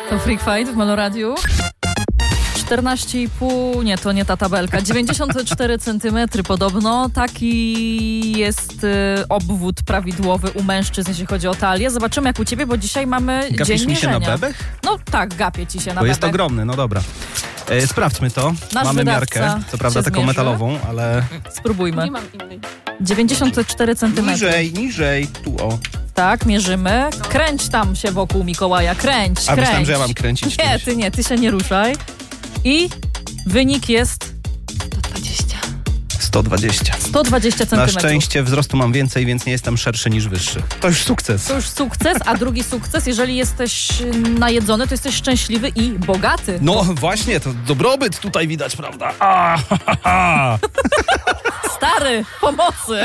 To Freak Fight w Meloradiu. 14,5, nie, to nie ta tabelka, 94 cm podobno. Taki jest obwód prawidłowy u mężczyzn, jeśli chodzi o talię. Zobaczymy jak u ciebie, bo dzisiaj mamy Gapisz dzień mi się na mierzenia. bebech? No tak, gapię ci się na Bo bebech. jest ogromny, no dobra. Sprawdźmy to. Nasz Mamy wydawca miarkę, co prawda się taką zmierzy. metalową, ale... Spróbujmy. Nie mam innej. 94 cm. Niżej, tu o. Tak, mierzymy. Kręć tam się wokół Mikołaja, kręć. A myślałem, kręć. że ja mam kręcić Nie, ty się nie ruszaj. I wynik jest 120. 120 cm. Na szczęście wzrostu mam więcej, więc nie jestem szerszy niż wyższy. To już sukces. To już sukces, a drugi sukces, jeżeli jesteś najedzony, to jesteś szczęśliwy i bogaty. No właśnie, to dobrobyt tutaj widać, prawda? A, ha, ha, ha. Stary, pomocy!